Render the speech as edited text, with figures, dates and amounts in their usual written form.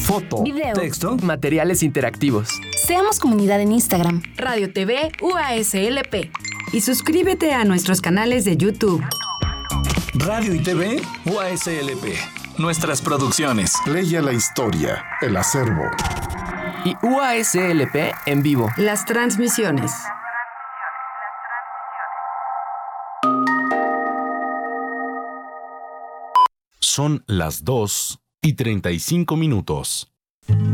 foto, video, texto, materiales interactivos. Seamos comunidad en Instagram, Radio TV UASLP. Y suscríbete a nuestros canales de YouTube. Radio y TV UASLP. Nuestras producciones. Leia la historia, el acervo. Y UASLP en vivo. Las transmisiones. Son las 2:35.